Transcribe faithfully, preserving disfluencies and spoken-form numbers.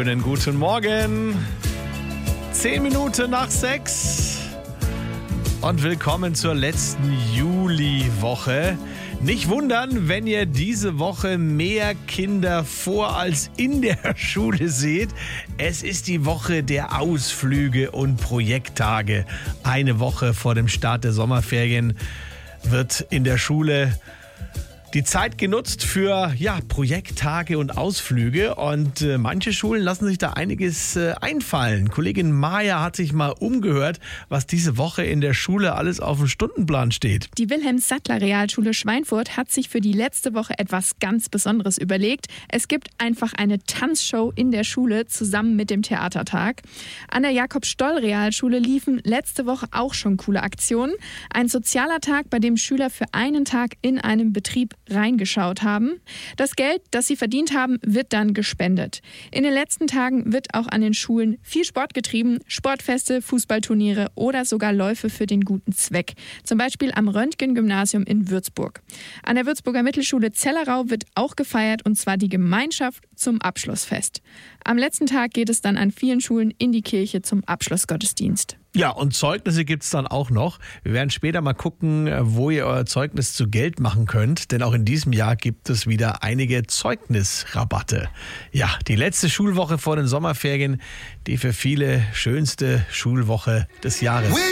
Schönen guten Morgen. Zehn Minuten nach sechs. Und willkommen zur letzten Juliwoche. Nicht wundern, wenn ihr diese Woche mehr Kinder vor als in der Schule seht. Es ist die Woche der Ausflüge und Projekttage. Eine Woche vor dem Start der Sommerferien wird in der Schule die Zeit genutzt für ja, Projekttage und Ausflüge, und äh, manche Schulen lassen sich da einiges äh, einfallen. Kollegin Maja hat sich mal umgehört, was diese Woche in der Schule alles auf dem Stundenplan steht. Die Wilhelm-Sattler-Realschule Schweinfurt hat sich für die letzte Woche etwas ganz Besonderes überlegt. Es gibt einfach eine Tanzshow in der Schule zusammen mit dem Theatertag. An der Jakob-Stoll-Realschule liefen letzte Woche auch schon coole Aktionen. Ein sozialer Tag, bei dem Schüler für einen Tag in einem Betrieb reingeschaut haben. Das Geld, das sie verdient haben, wird dann gespendet. In den letzten Tagen wird auch an den Schulen viel Sport getrieben, Sportfeste, Fußballturniere oder sogar Läufe für den guten Zweck. Zum Beispiel am Röntgen-Gymnasium in Würzburg. An der Würzburger Mittelschule Zellerau wird auch gefeiert, und zwar die Gemeinschaft zum Abschlussfest. Am letzten Tag geht es dann an vielen Schulen in die Kirche zum Abschlussgottesdienst. Ja, und Zeugnisse gibt's dann auch noch. Wir werden später mal gucken, wo ihr euer Zeugnis zu Geld machen könnt, denn auch in diesem Jahr gibt es wieder einige Zeugnisrabatte. Ja, die letzte Schulwoche vor den Sommerferien, die für viele schönste Schulwoche des Jahres.